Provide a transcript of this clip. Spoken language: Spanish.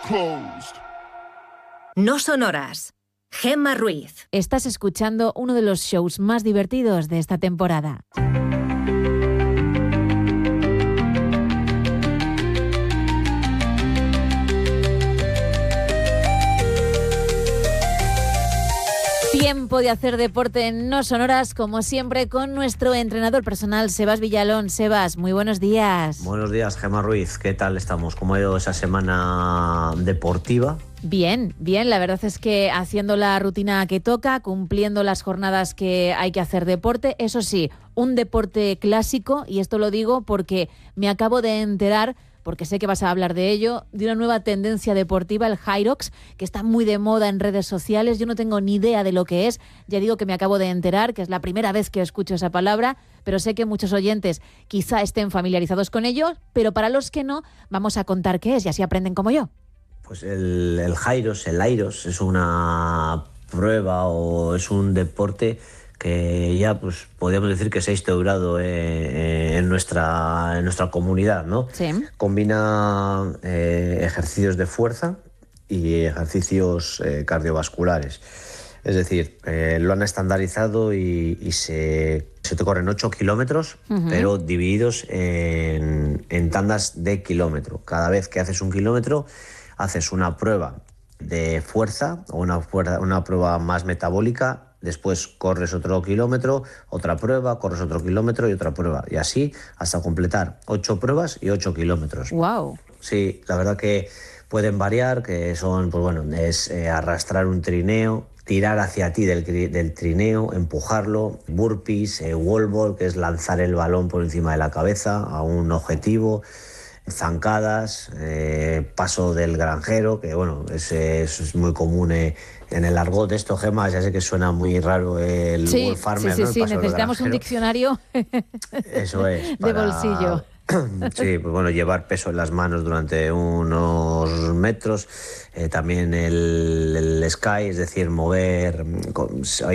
closed. No sonoras. Gemma Ruiz. Estás escuchando uno de los shows más divertidos de esta temporada. Tiempo de hacer deporte en No Sonoras, como siempre, con nuestro entrenador personal, Sebas Villalón. Sebas, muy buenos días. Buenos días, Gemma Ruiz. ¿Qué tal estamos? ¿Cómo ha ido esa semana deportiva? Bien, la verdad es que haciendo la rutina que toca, cumpliendo las jornadas que hay que hacer deporte, eso sí, un deporte clásico, y esto lo digo porque me acabo de enterar, porque sé que vas a hablar de ello, de una nueva tendencia deportiva, el Hyrox, que está muy de moda en redes sociales. Yo no tengo ni idea de lo que es, ya digo que me acabo de enterar, que es la primera vez que escucho esa palabra, pero sé que muchos oyentes quizá estén familiarizados con ello, pero para los que no, vamos a contar qué es y así aprenden como yo. Pues el Hyrox es una prueba o es un deporte que ya pues podríamos decir que se ha instaurado en nuestra comunidad, ¿no? Sí. Combina ejercicios de fuerza y ejercicios cardiovasculares. Es decir, lo han estandarizado y se te corren 8 kilómetros, pero divididos en tandas de kilómetro. Cada vez que haces un kilómetro, haces una prueba de fuerza o una prueba más metabólica. Después corres otro kilómetro, otra prueba, corres otro kilómetro y otra prueba. Y así hasta completar 8 pruebas y 8 kilómetros. ¡Wow! Sí, la verdad que pueden variar, que son, pues bueno, es arrastrar un trineo, tirar hacia ti del trineo, empujarlo, burpees, wall ball, que es lanzar el balón por encima de la cabeza a un objetivo, zancadas, paso del granjero, que bueno, es muy común en el argot de esto, Gemma, ya sé que suena muy raro el Wolf Farmer, ¿no? Sí, necesitamos un diccionario. Eso es. De bolsillo. Sí, pues bueno, llevar peso en las manos durante unos metros, también el sky, es decir, mover,